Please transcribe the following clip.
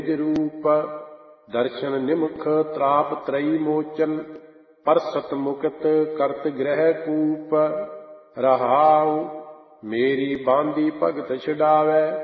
रूप दर्शन निमुख त्राप त्रयी मोचन परसत मुकत करत ग्रह कूप रहाउ मेरी बांदी भगत छुड़ावै